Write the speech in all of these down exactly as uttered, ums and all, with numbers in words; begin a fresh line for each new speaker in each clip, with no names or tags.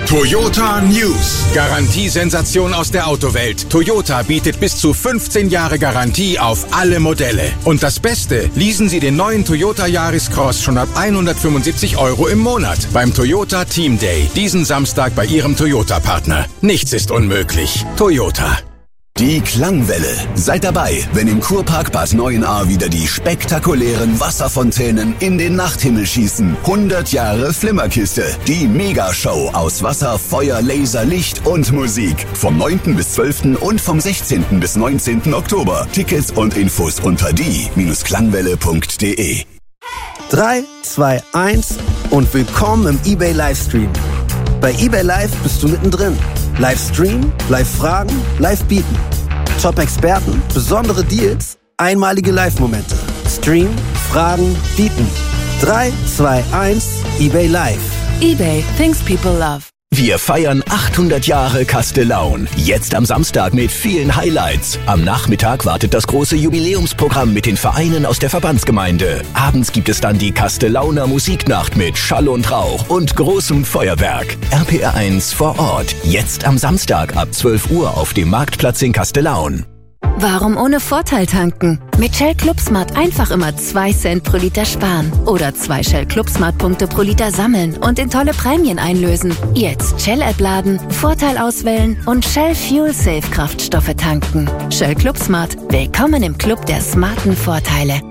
Toyota News. Garantiesensation aus der Autowelt. Toyota bietet bis zu fünfzehn Jahre Garantie auf alle Modelle. Und das Beste, leasen Sie den neuen Toyota Yaris Cross schon ab hundertfünfundsiebzig Euro im Monat beim Toyota Team Day. Diesen Samstag bei Ihrem Toyota-Partner. Nichts ist unmöglich. Toyota.
Die Klangwelle. Seid dabei, wenn im Kurpark Bad Neuenahr wieder die spektakulären Wasserfontänen in den Nachthimmel schießen. hundert Jahre Flimmerkiste. Die Megashow aus Wasser, Feuer, Laser, Licht und Musik. Vom neunten bis zwölften und vom sechzehnten bis neunzehnten Oktober. Tickets und Infos unter die Klangwelle punkt de.
drei, zwei, eins und willkommen im eBay Livestream. Bei eBay Live bist du mittendrin. Livestream, Live-Fragen, Live-Bieten. Top-Experten, besondere Deals, einmalige Live-Momente. Stream, Fragen, Bieten. drei, zwei, eins, eBay Live.
eBay, things people love.
Wir feiern achthundert Jahre Castellaun. Jetzt am Samstag mit vielen Highlights. Am Nachmittag wartet das große Jubiläumsprogramm mit den Vereinen aus der Verbandsgemeinde. Abends gibt es dann die Castellauner Musiknacht mit Schall und Rauch und großem Feuerwerk. R P R eins vor Ort. Jetzt am Samstag ab zwölf Uhr auf dem Marktplatz in Castellaun.
Warum ohne Vorteil tanken? Mit Shell ClubSmart einfach immer zwei Cent pro Liter sparen. Oder zwei Shell ClubSmart-Punkte pro Liter sammeln und in tolle Prämien einlösen. Jetzt Shell-App laden, Vorteil auswählen und Shell Fuel Safe Kraftstoffe tanken. Shell ClubSmart. Willkommen im Club der smarten Vorteile.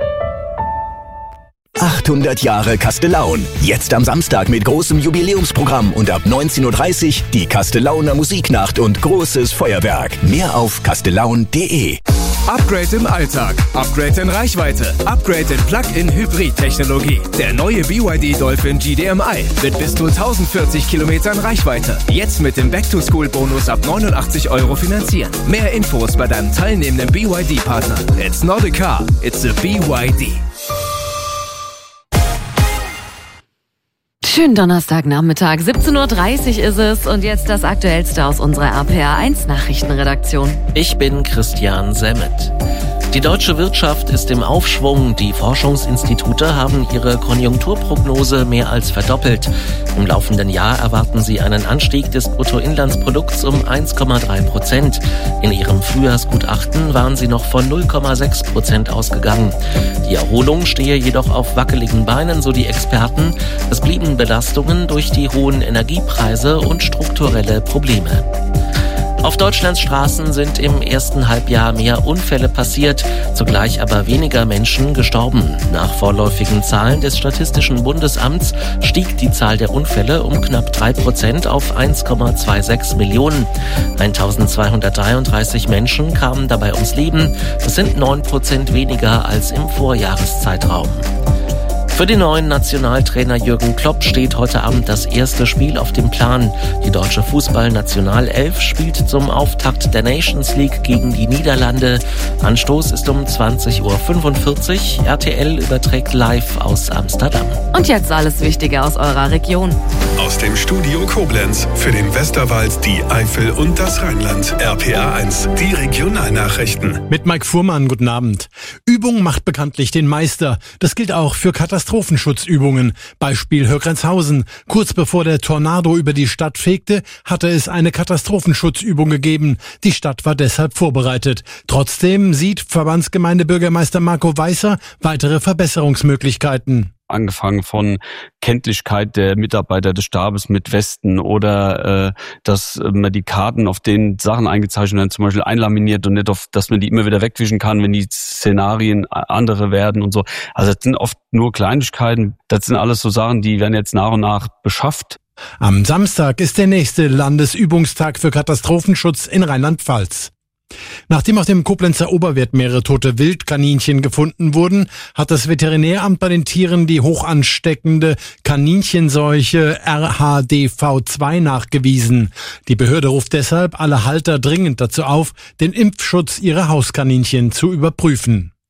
achthundert Jahre Castellaun. Jetzt am Samstag mit großem Jubiläumsprogramm und ab neunzehn Uhr dreißig die Castellauner Musiknacht und großes Feuerwerk. Mehr auf castellaun punkt de.
Upgrade im Alltag, Upgrade in Reichweite, Upgrade in Plug-in-Hybrid-Technologie. Der neue B Y D Dolphin G D M I mit bis zu tausendvierzig Kilometern Reichweite. Jetzt mit dem Back-to-School-Bonus ab neunundachtzig Euro finanzieren. Mehr Infos bei deinem teilnehmenden B Y D-Partner. It's not a car, it's a B Y D.
Schönen Donnerstagnachmittag, siebzehn Uhr dreißig ist es und jetzt das Aktuellste aus unserer R P R eins Nachrichtenredaktion.
Ich bin Christian Semmet. Die deutsche Wirtschaft ist im Aufschwung. Die Forschungsinstitute haben ihre Konjunkturprognose mehr als verdoppelt. Im laufenden Jahr erwarten sie einen Anstieg des Bruttoinlandsprodukts um eins Komma drei Prozent. In ihrem Frühjahrsgutachten waren sie noch von null Komma sechs Prozent ausgegangen. Die Erholung stehe jedoch auf wackeligen Beinen, so die Experten. Es blieben Belastungen durch die hohen Energiepreise und strukturelle Probleme. Auf Deutschlands Straßen sind im ersten Halbjahr mehr Unfälle passiert, zugleich aber weniger Menschen gestorben. Nach vorläufigen Zahlen des Statistischen Bundesamts stieg die Zahl der Unfälle um knapp drei Prozent auf eins Komma sechsundzwanzig Millionen. eintausendzweihundertdreiunddreißig Menschen kamen dabei ums Leben. Das sind neun Prozent weniger als im Vorjahreszeitraum. Für den neuen Nationaltrainer Jürgen Klopp steht heute Abend das erste Spiel auf dem Plan. Die deutsche Fußball-Nationalelf spielt zum Auftakt der Nations League gegen die Niederlande. Anstoß ist um zwanzig Uhr fünfundvierzig. R T L überträgt live aus Amsterdam.
Und jetzt alles Wichtige aus eurer Region.
Aus dem Studio Koblenz für den Westerwald, die Eifel und das Rheinland. R P R eins, die Regionalnachrichten.
Mit Mike Fuhrmann, guten Abend. Übung macht bekanntlich den Meister. Das gilt auch für Katastrophenschutzübungen. Beispiel Högrenzhausen. Kurz bevor der Tornado über die Stadt fegte, hatte es eine Katastrophenschutzübung gegeben. Die Stadt war deshalb vorbereitet. Trotzdem sieht Verbandsgemeindebürgermeister Marco Weißer weitere Verbesserungsmöglichkeiten.
Angefangen von Kenntlichkeit der Mitarbeiter des Stabes mit Westen oder äh, dass man die Karten, auf denen Sachen eingezeichnet werden, zum Beispiel einlaminiert und nicht auf, dass man die immer wieder wegwischen kann, wenn die Szenarien andere werden und so. Also das sind oft nur Kleinigkeiten. Das sind alles so Sachen, die werden jetzt nach und nach beschafft.
Am Samstag ist der nächste Landesübungstag für Katastrophenschutz in Rheinland-Pfalz. Nachdem auf dem Koblenzer Oberwert mehrere tote Wildkaninchen gefunden wurden, hat das Veterinäramt bei den Tieren die hochansteckende Kaninchenseuche R H D V zwei nachgewiesen. Die Behörde ruft deshalb alle Halter dringend dazu auf, den Impfschutz ihrer Hauskaninchen zu überprüfen.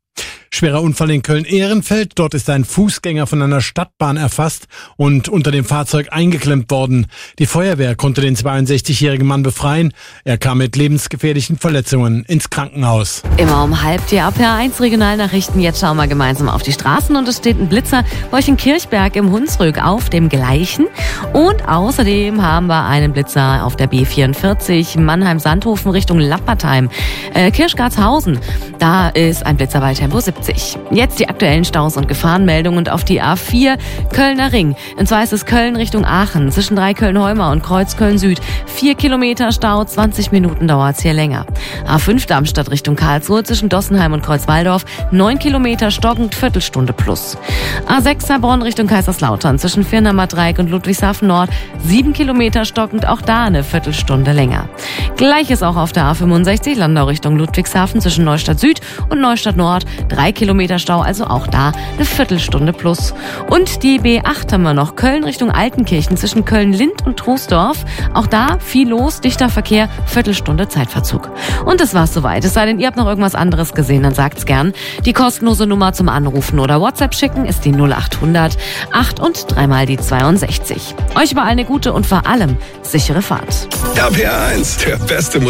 Schwerer Unfall in Köln-Ehrenfeld. Dort ist ein Fußgänger von einer Stadtbahn erfasst und unter dem Fahrzeug eingeklemmt worden. Die Feuerwehr konnte den zweiundsechzigjährigen Mann befreien. Er kam mit lebensgefährlichen Verletzungen ins Krankenhaus.
Immer um halb die A P R eins Regionalnachrichten. Jetzt schauen wir gemeinsam auf die Straßen und es steht ein Blitzer bei euch in Kirchberg im Hunsrück auf dem gleichen. Und außerdem haben wir einen Blitzer auf der B vierundvierzig Mannheim-Sandhofen Richtung Lappertheim. Äh, Kirchgartshausen, da ist ein Blitzer bei Tempo siebzig. Jetzt die aktuellen Staus und Gefahrenmeldungen und auf die A vier Kölner Ring. Und zwar ist es Köln Richtung Aachen zwischen Dreiköln-Heumer und Kreuz Köln-Süd. Vier Kilometer Stau, zwanzig Minuten dauert's hier länger. A fünf Darmstadt Richtung Karlsruhe zwischen Dossenheim und Kreuzwaldorf. neun Kilometer stockend, Viertelstunde plus. A sechs Heilbronn Richtung Kaiserslautern zwischen Firnamer Dreieck und Ludwigshafen Nord. sieben Kilometer stockend, auch da eine Viertelstunde länger. Gleiches auch auf der A fünfundsechzig Landau Richtung Ludwigshafen zwischen Neustadt Süd und Neustadt Nord. Drei Kilometer Stau, also auch da eine Viertelstunde plus. Und die B acht haben wir noch. Köln Richtung Altenkirchen zwischen Köln-Lind und Troisdorf. Auch da viel los, dichter Verkehr, Viertelstunde Zeitverzug. Und das war's soweit. Es sei denn, ihr habt noch irgendwas anderes gesehen, dann sagt's gern. Die kostenlose Nummer zum Anrufen oder WhatsApp schicken ist die null achthundert acht und dreimal die zweiundsechzig. Euch überall eine gute und vor allem sichere Fahrt.
R P R eins, der beste Musik.